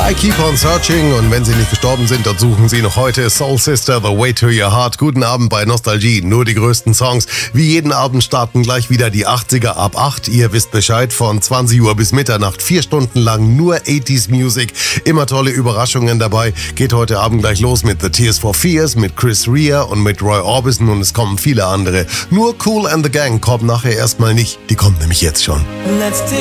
I Keep on Searching, und wenn sie nicht gestorben sind, dann suchen sie noch heute. Soul Sister, The Way to Your Heart. Guten Abend bei Nostalgie, nur die größten Songs. Wie jeden Abend starten gleich wieder die 80er ab 8. Ihr wisst Bescheid, von 20 Uhr bis Mitternacht, 4 Stunden lang nur 80s Music. Immer tolle Überraschungen dabei. Geht heute Abend gleich los mit The Tears for Fears, mit Chris Rea und mit Roy Orbison, und es kommen viele andere. Nur Kool and the Gang kommt nachher erstmal nicht. Die kommt nämlich jetzt schon.